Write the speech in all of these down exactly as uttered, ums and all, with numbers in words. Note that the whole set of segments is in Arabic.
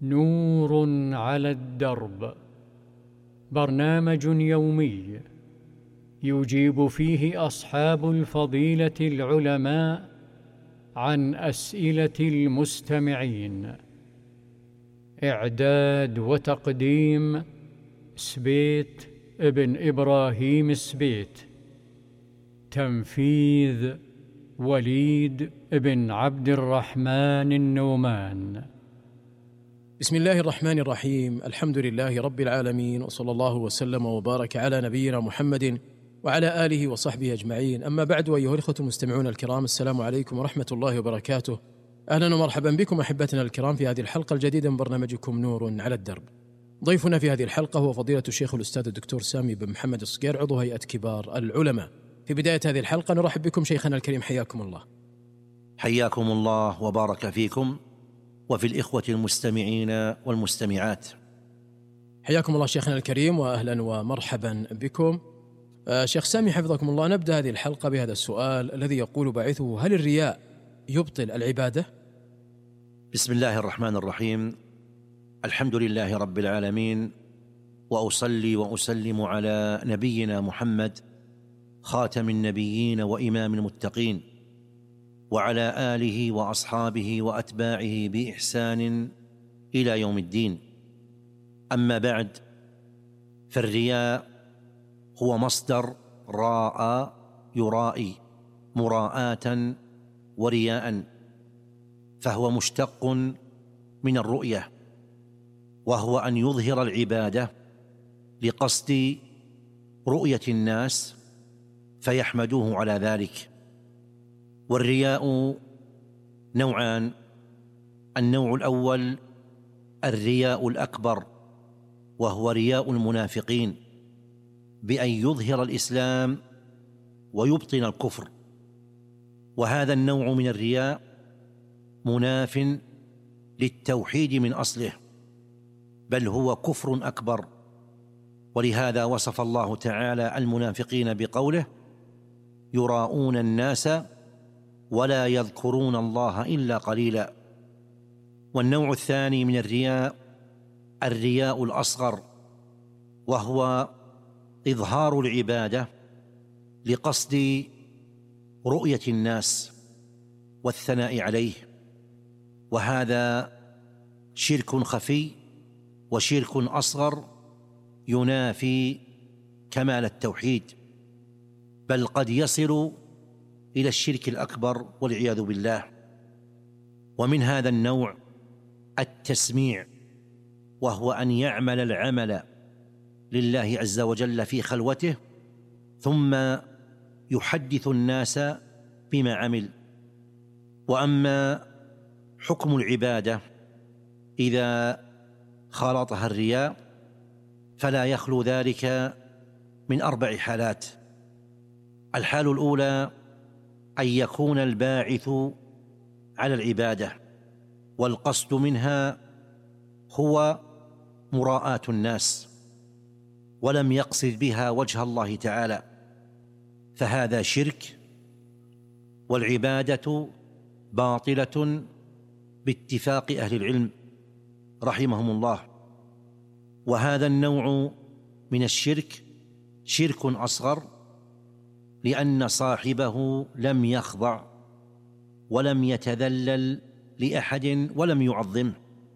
نور على الدرب، برنامج يومي يجيب فيه أصحاب الفضيلة العلماء عن أسئلة المستمعين. إعداد وتقديم سبيت ابن إبراهيم سبيت. تنفيذ وليد بن عبد الرحمن النومان. بسم الله الرحمن الرحيم. الحمد لله رب العالمين، وصلى الله وسلم وبارك على نبينا محمد وعلى آله وصحبه أجمعين. أما بعد، أيها الإخوة المستمعون الكرام، السلام عليكم ورحمة الله وبركاته. أهلا ومرحبا بكم أحبتنا الكرام في هذه الحلقة الجديدة من برنامجكم نور على الدرب. ضيفنا في هذه الحلقة هو فضيلة الشيخ الأستاذ الدكتور سامي بن محمد الصقير، عضو هيئة كبار العلماء. في بداية هذه الحلقة نرحب بكم شيخنا الكريم، حياكم الله. حياكم الله وبارك فيكم وفي الإخوة المستمعين والمستمعات. حياكم الله شيخنا الكريم وأهلا ومرحبا بكم. آه شيخ سامي حفظكم الله، نبدأ هذه الحلقة بهذا السؤال الذي يقول باعثه: هل الرياء يبطل العبادة؟ بسم الله الرحمن الرحيم. الحمد لله رب العالمين، وأصلي وأسلم على نبينا محمد خاتم النبيين وإمام المتقين، وعلى آله وأصحابه وأتباعه بإحسان إلى يوم الدين. أما بعد، فالرياء هو مصدر راء يرائي، مراءة ورياء، فهو مشتق من الرؤية، وهو أن يظهر العبادة لقصد رؤية الناس فيحمدوه على ذلك. والرياء نوعان: النوع الأول الرياء الأكبر، وهو رياء المنافقين بأن يظهر الإسلام ويبطن الكفر، وهذا النوع من الرياء مناف للتوحيد من أصله، بل هو كفر أكبر. ولهذا وصف الله تعالى المنافقين بقوله: يراءون الناس ولا يذكرون الله إلا قليلا. والنوع الثاني من الرياء الرياء الأصغر، وهو إظهار العبادة لقصد رؤية الناس والثناء عليه، وهذا شرك خفي وشرك أصغر ينافي كمال التوحيد، بل قد يصل إلى الشرك الأكبر والعياذ بالله. ومن هذا النوع التسميع، وهو أن يعمل العمل لله عز وجل في خلوته ثم يحدث الناس بما عمل. وأما حكم العبادة إذا خالطها الرياء فلا يخلو ذلك من أربع حالات. الحال الأولى أن يكون الباعث على العبادة والقصد منها هو مراءاة الناس، ولم يقصد بها وجه الله تعالى، فهذا شرك، والعبادة باطلة باتفاق أهل العلم رحمهم الله. وهذا النوع من الشرك شرك أصغر، لأن صاحبه لم يخضع ولم يتذلل لأحد ولم يعظمه،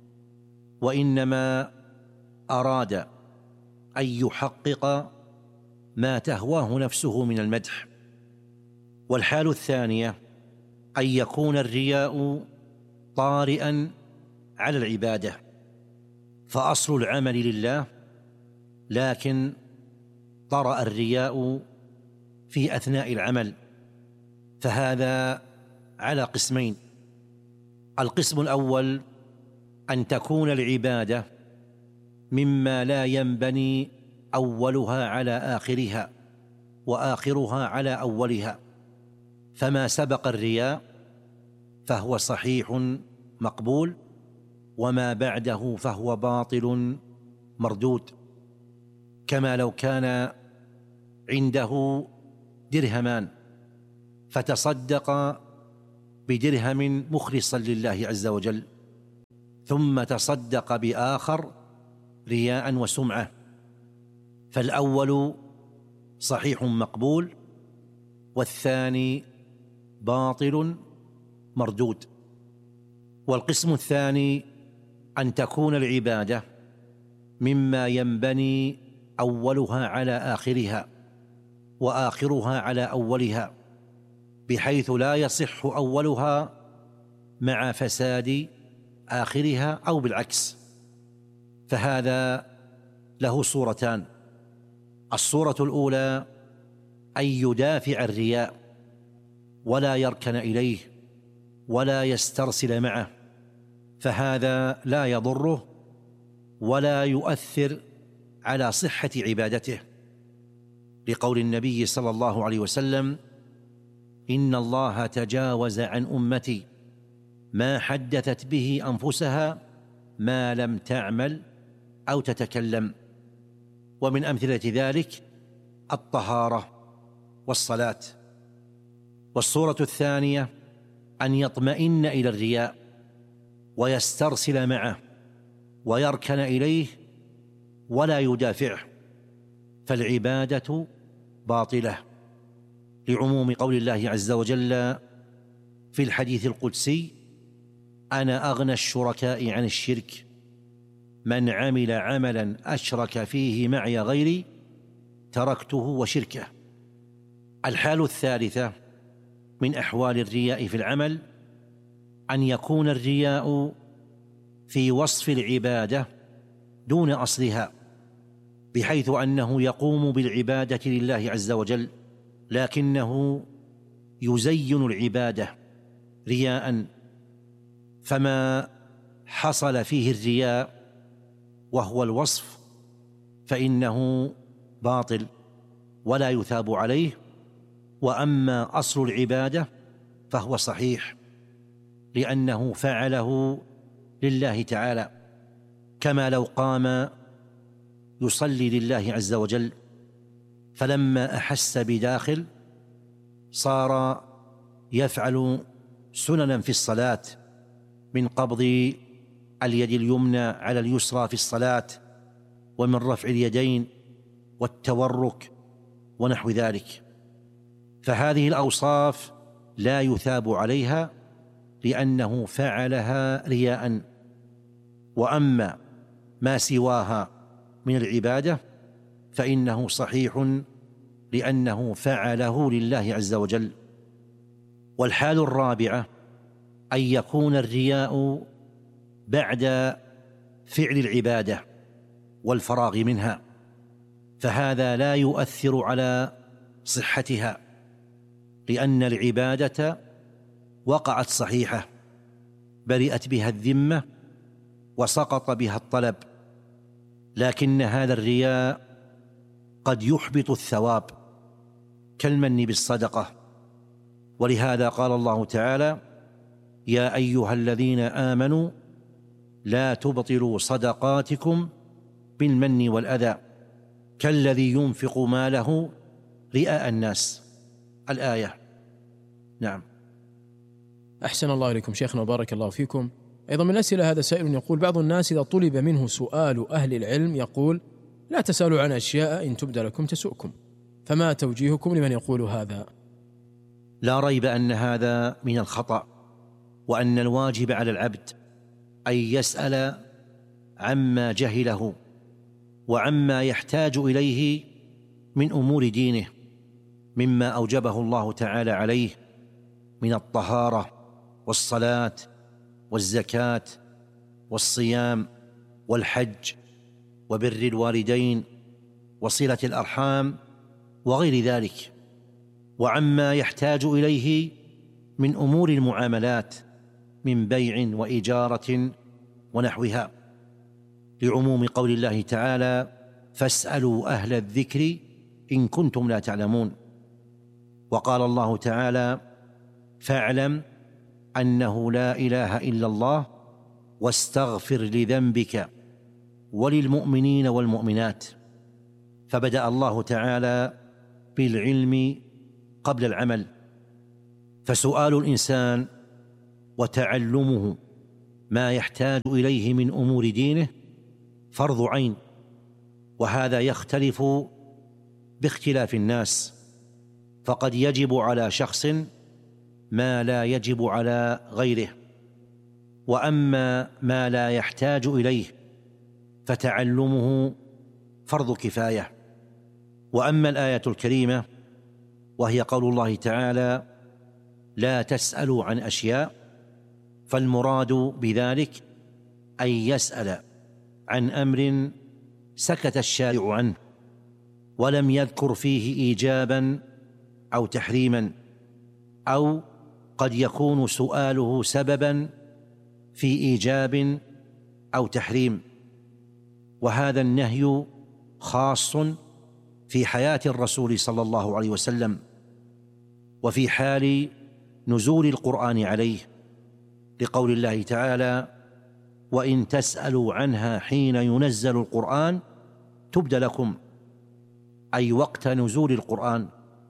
وإنما أراد أن يحقق ما تهواه نفسه من المدح. والحال الثانية أن يكون الرياء طارئا على العبادة، فأصل العمل لله، لكن طرأ الرياء في أثناء العمل، فهذا على قسمين: القسم الأول أن تكون العبادة مما لا ينبني أولها على آخرها وآخرها على أولها، فما سبق الرياء فهو صحيح مقبول، وما بعده فهو باطل مردود. كما لو كان عنده درهمان فتصدق بدرهم مخلصا لله عز وجل، ثم تصدق بآخر رياء وسمعة، فالأول صحيح مقبول والثاني باطل مردود. والقسم الثاني أن تكون العبادة مما ينبني أولها على آخرها وآخرها على أولها، بحيث لا يصح أولها مع فساد آخرها أو بالعكس. فهذا له صورتان: الصورة الأولى أن يدافع الرياء ولا يركن إليه ولا يسترسل معه، فهذا لا يضره ولا يؤثر على صحة عبادته، لقول النبي صلى الله عليه وسلم: إن الله تجاوز عن أمتي ما حدثت به أنفسها ما لم تعمل أو تتكلم. ومن أمثلة ذلك الطهارة والصلاة. والصورة الثانية أن يطمئن إلى الرياء ويسترسل معه ويركن إليه ولا يدافعه، فالعبادة باطلة، لعموم قول الله عز وجل في الحديث القدسي: أنا أغنى الشركاء عن الشرك، من عمل عملا أشرك فيه معي غيري تركته وشركه. الحال الثالثة من أحوال الرياء في العمل أن يكون الرياء في وصف العبادة دون أصلها، بحيث أنه يقوم بالعبادة لله عز وجل لكنه يزين العبادة رياء، فما حصل فيه الرياء وهو الوصف فإنه باطل ولا يثاب عليه، وأما أصل العبادة فهو صحيح لأنه فعله لله تعالى، كما لو قام يصلي لله عز وجل فلما أحس بداخل صار يفعل سننا في الصلاة من قبض اليد اليمنى على اليسرى في الصلاة، ومن رفع اليدين والتورك ونحو ذلك، فهذه الأوصاف لا يثاب عليها لأنه فعلها رياء. وأما ما سواها من العبادة فإنه صحيح لأنه فعله لله عز وجل. والحال الرابعة أن يكون الرياء بعد فعل العبادة والفراغ منها، فهذا لا يؤثر على صحتها، لأن العبادة وقعت صحيحة برئت بها الذمة وسقط بها الطلب، لكن هذا الرياء قد يحبط الثواب كالمن بالصدقة. ولهذا قال الله تعالى: يا أيها الذين آمنوا لا تبطلوا صدقاتكم بالمن والأذى كالذي ينفق ماله رئاء الناس. الآية. نعم. أحسن الله إليكم شيخنا وبارك الله فيكم. أيضا من الأسئلة هذا سائل يقول: بعض الناس إذا طلب منه سؤال أهل العلم يقول: لا تسألوا عن أشياء إن تبد لكم تسؤكم، فما توجيهكم لمن يقول هذا؟ لا ريب أن هذا من الخطأ، وأن الواجب على العبد أن يسأل عما جهله وعما يحتاج إليه من أمور دينه مما أوجبه الله تعالى عليه من الطهارة والصلاة والزكاة والصيام والحج وبر الوالدين وصلة الأرحام وغير ذلك، وعما يحتاج إليه من أمور المعاملات من بيع وإجارة ونحوها، لعموم قول الله تعالى: فاسألوا أهل الذكر إن كنتم لا تعلمون. وقال الله تعالى: فاعلم أنه لا إله إلا الله واستغفر لذنبك وللمؤمنين والمؤمنات. فبدأ الله تعالى بالعلم قبل العمل، فسؤال الإنسان وتعلمه ما يحتاج إليه من أمور دينه فرض عين، وهذا يختلف باختلاف الناس، فقد يجب على شخص ما لا يجب على غيره، وأما ما لا يحتاج إليه فتعلمه فرض كفاية. وأما الآية الكريمة وهي قول الله تعالى: لا تسألوا عن أشياء، فالمراد بذلك أن يسأل عن أمر سكت الشارع عنه ولم يذكر فيه إيجابا أو تحريما، أو قد يكون سؤاله سببا في إيجاب أو تحريم. وهذا النهي خاص في حياة الرسول صلى الله عليه وسلم وفي حال نزول القرآن عليه، لقول الله تعالى: وإن تسألوا عنها حين ينزل القرآن تبد لكم، أي وقت نزول القرآن.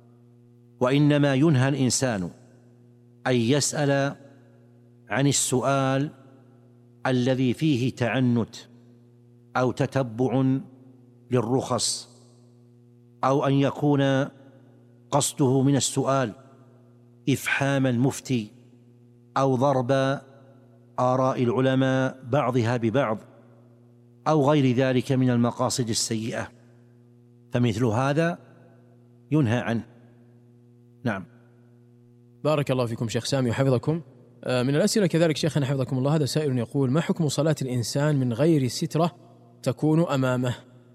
وإنما ينهى الإنسان أن يسأل عن السؤال الذي فيه تعنت أو تتبع للرخص، أو أن يكون قصده من السؤال إفحام المفتي أو ضرب آراء العلماء بعضها ببعض أو غير ذلك من المقاصد السيئة، فمثل هذا ينهى عنه. نعم. بارك الله فيكم شيخ سامي وحفظكم. من الأسئلة كذلك شيخنا حفظكم الله، هذا سائل يقول: ما حكم صلاة الإنسان من غير سترة تكون أمامه؟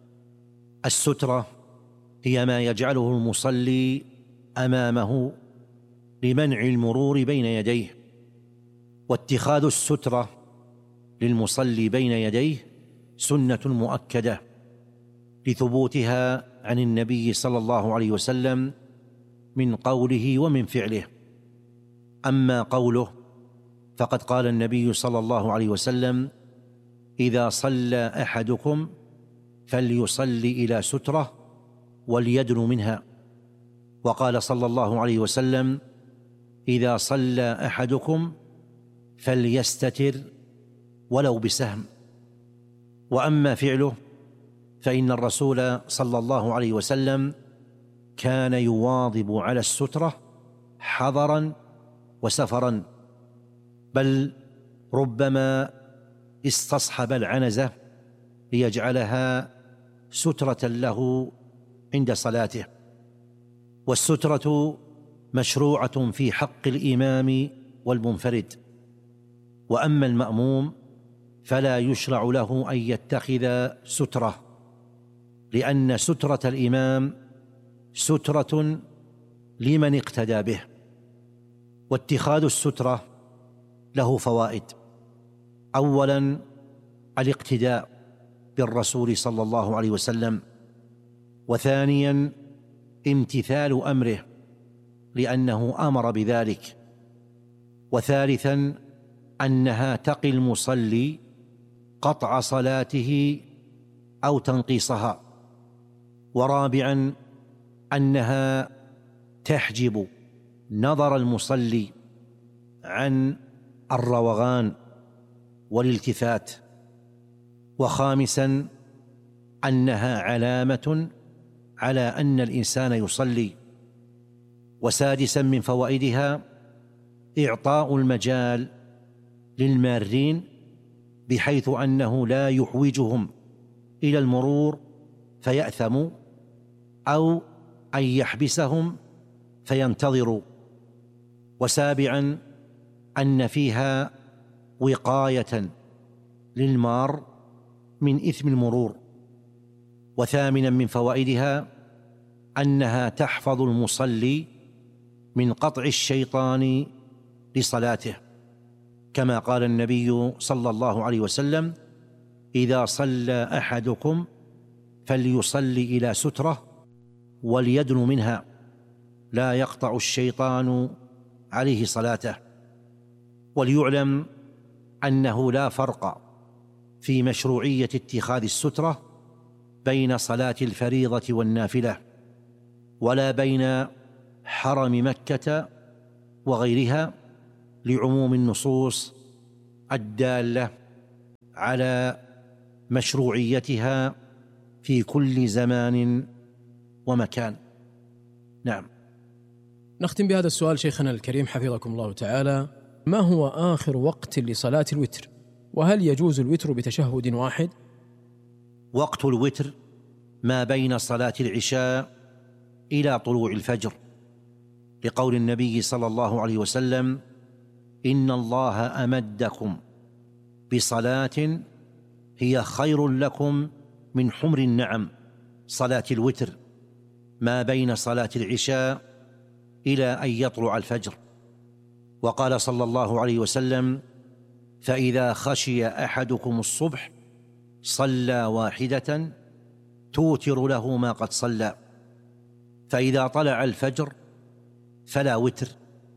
السترة هي ما يجعله المصلي أمامه لمنع المرور بين يديه، واتخاذ السترة للمصلي بين يديه سنة مؤكدة لثبوتها عن النبي صلى الله عليه وسلم من قوله ومن فعله. أما قوله فقد قال النبي صلى الله عليه وسلم: إذا صلى أحدكم فليصلي إلى سترة وليدن منها. وقال صلى الله عليه وسلم: إذا صلى أحدكم فليستتر ولو بسهم. وأما فعله فإن الرسول صلى الله عليه وسلم كان يواظب على السترة حضرا وسفرا، بل ربما استصحب العنزة ليجعلها سترة له عند صلاته. والسترة مشروعة في حق الإمام والمنفرد، وأما المأموم فلا يشرع له أن يتخذ سترة، لأن سترة الإمام سترة لمن اقتدى به. واتخاذ السترة له فوائد: أولا الاقتداء بالرسول صلى الله عليه وسلم، وثانيا امتثال أمره لأنه أمر بذلك، وثالثا أنها تقي المصلي قطع صلاته أو تنقيصها، ورابعا أنها تحجب نظر المصلي عن الروغان والالتفات، وخامسا أنها علامة على أن الإنسان يصلي، وسادسا من فوائدها إعطاء المجال للمارين بحيث أنه لا يحوجهم إلى المرور فيأثموا، أو أن يحبسهم فينتظروا، وسابعا أن فيها وقاية للمار من إثم المرور، وثامنا من فوائدها أنها تحفظ المصلي من قطع الشيطان لصلاته، كما قال النبي صلى الله عليه وسلم: إذا صلى أحدكم فليصلي إلى سترة وليدن منها، لا يقطع الشيطان عليه صلاته. وليعلم أنه لا فرق في مشروعية اتخاذ السترة بين صلاة الفريضة والنافلة، ولا بين حرم مكة وغيرها، لعموم النصوص الدالة على مشروعيتها في كل زمان ومكان. نعم. نختم بهذا السؤال شيخنا الكريم حفظكم الله تعالى: ما هو آخر وقت لصلاة الوتر؟ وهل يجوز الوتر بتشهد واحد؟ وقت الوتر ما بين صلاة العشاء إلى طلوع الفجر، لقول النبي صلى الله عليه وسلم: إن الله أمدكم بصلاة هي خير لكم من حمر النعم، صلاة الوتر ما بين صلاة العشاء إلى أن يطلع الفجر. وقال صلى الله عليه وسلم: فإذا خشي أحدكم الصبح صلى واحدة توتر له ما قد صلى، فإذا طلع الفجر فلا وتر،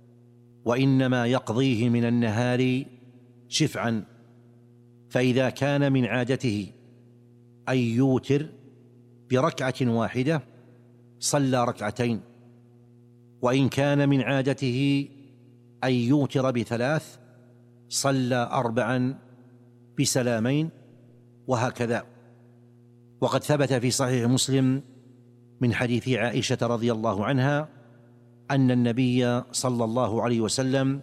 وإنما يقضيه من النهار شفعا. فإذا كان من عادته أن يوتر بركعة واحدة صلى ركعتين، وإن كان من عادته أن يوتر بثلاث صلى أربعا بسلامين، وهكذا. وقد ثبت في صحيح مسلم من حديث عائشة رضي الله عنها أن النبي صلى الله عليه وسلم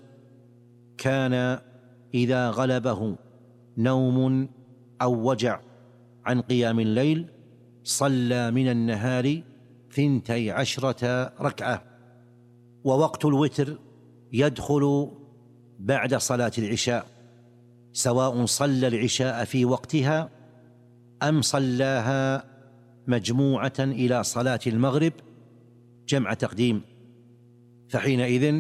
كان إذا غلبه نوم أو وجع عن قيام الليل صلى من النهار ثنتي عشرة ركعة. ووقت الوتر يدخل بعد صلاة العشاء، سواء صلى العشاء في وقتها أم صلاها مجموعة إلى صلاة المغرب جمع تقديم، فحينئذ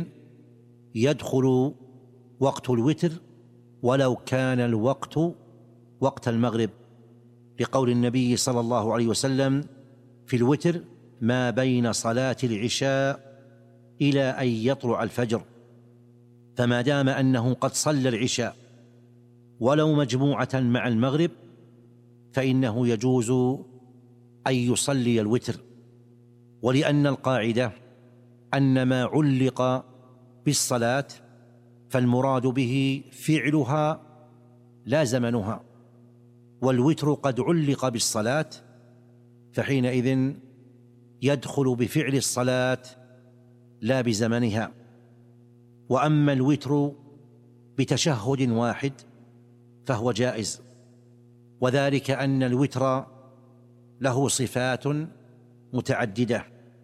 يدخل وقت الوتر ولو كان الوقت وقت المغرب، لقول النبي صلى الله عليه وسلم في الوتر: ما بين صلاة العشاء إلى أن يطلع الفجر. فما دام أنه قد صلى العشاء ولو مجموعة مع المغرب فإنه يجوز أن يصلي الوتر. ولأن القاعدة أن ما علق بالصلاة فالمراد به فعلها لا زمنها، والوتر قد علق بالصلاة فحينئذ يدخل بفعل الصلاة لا بزمنها. وأما الوتر بتشهد واحد فهو جائز، وذلك أن الوتر له صفات متعددة،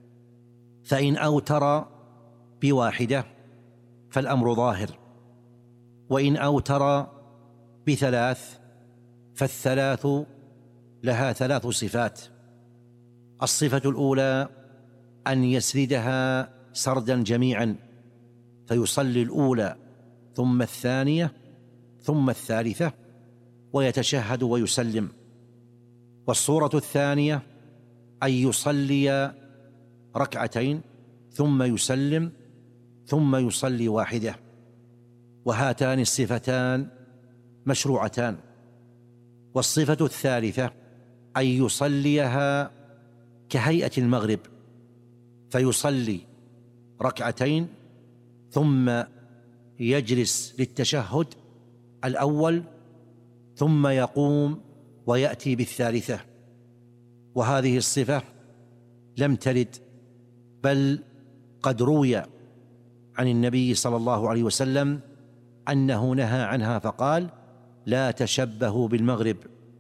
فإن أوتر بواحدة فالأمر ظاهر، وإن أوتر بثلاث فالثلاث لها ثلاث صفات. الصفة الأولى أن يسردها سردا جميعا، فيصلي الأولى ثم الثانية ثم الثالثة ويتشهد ويسلم. والصورة الثانية أن يصلي ركعتين ثم يسلم ثم يصلي واحدة، وهاتان الصفتان مشروعتان. والصفة الثالثة أن يصليها كهيئة المغرب، فيصلي ركعتين ثم يجلس للتشهد الأول ثم يقوم ويأتي بالثالثة. وهذه الصفة لم ترد، بل قد روي عن النبي صلى الله عليه وسلم أنه نهى عنها فقال: لا تشبهوا بالمغرب.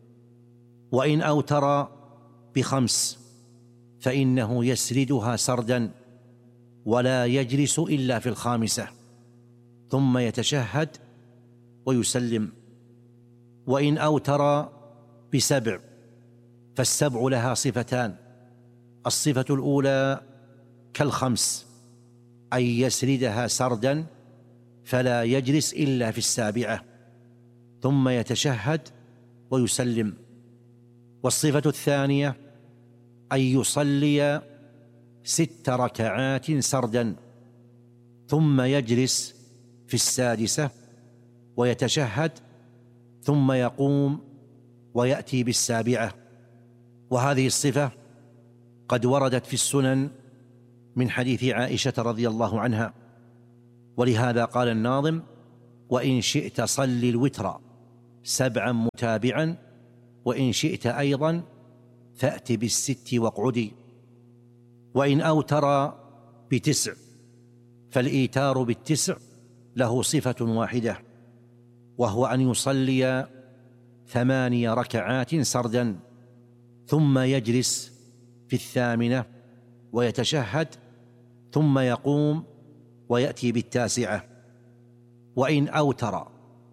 وإن أوتر بخمس فإنه يسردها سردا ولا يجلس إلا في الخامسة ثم يتشهد ويسلم. وإن أوتر بسبع فالسبع لها صفتان: الصفة الأولى كالخمس أن يسردها سردا فلا يجلس إلا في السابعة ثم يتشهد ويسلم. والصفة الثانية أن يصلي ست ركعات سردا ثم يجلس في السادسة ويتشهد ثم يقوم ويأتي بالسابعة. وهذه الصفة قد وردت في السنن من حديث عائشة رضي الله عنها، ولهذا قال الناظم: وإن شئت صل الوتر سبعا متابعا، وإن شئت أيضا فأت بالست واقعدي. وإن أوتر بتسع فالإيتار بالتسع له صفة واحدة، وهو أن يصلي ثماني ركعات سردا، ثم يجلس في الثامنة ويتشهد، ثم يقوم ويأتي بالتاسعة. وإن أوتر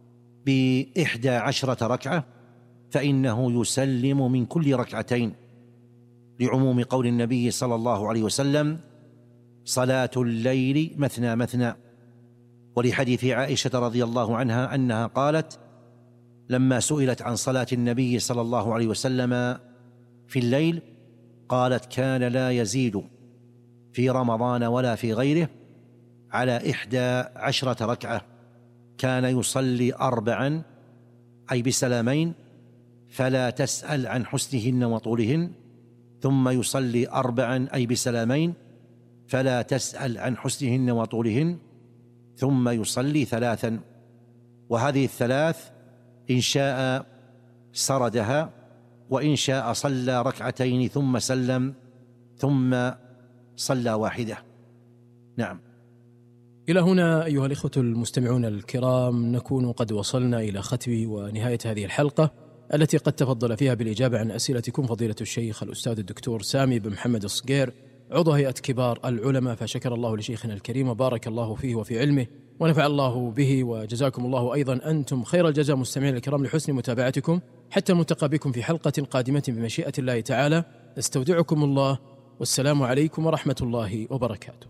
بإحدى عشرة ركعة فإنه يسلم من كل ركعتين، لعموم قول النبي صلى الله عليه وسلم: صلاة الليل مثنى مثنى. ولحديث عائشة رضي الله عنها أنها قالت لما سئلت عن صلاة النبي صلى الله عليه وسلم في الليل، قالت: كان لا يزيد في رمضان ولا في غيره على إحدى عشرة ركعة، كان يصلي أربعا أي بسلامين، فلا تسأل عن حسنهن وطولهن، ثم يصلي أربعا أي بسلامين، فلا تسأل عن حسنهن وطولهن، ثم يصلي ثلاثا. وهذه الثلاث إن شاء سردها، وإن شاء صلى ركعتين ثم سلم، ثم صلى واحدة. نعم. إلى هنا أيها الإخوة المستمعون الكرام نكون قد وصلنا إلى ختم ونهاية هذه الحلقة التي قد تفضل فيها بالإجابة عن أسئلتكم فضيلة الشيخ الأستاذ الدكتور سامي بن محمد الصقير، عضو هيئة كبار العلماء، فشكر الله لشيخنا الكريم وبارك الله فيه وفي علمه ونفع الله به، وجزاكم الله أيضا أنتم خير الجزاء مستمعين الكرام لحسن متابعتكم. حتى نلتقي بكم في حلقة قادمة بمشيئة الله تعالى، نستودعكم الله، والسلام عليكم ورحمة الله وبركاته.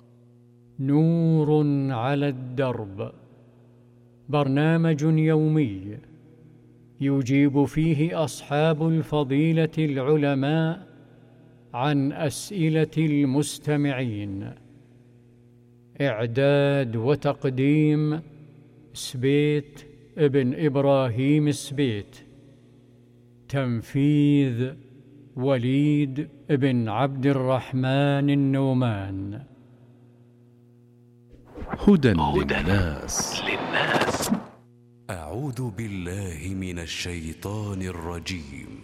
نور على الدرب، برنامج يومي يجيب فيه أصحاب الفضيلة العلماء عن أسئلة المستمعين. إعداد وتقديم سبيت ابن إبراهيم سبيت. تنفيذ وليد ابن عبد الرحمن النومان. هدى للناس. أعوذ بالله من الشيطان الرجيم.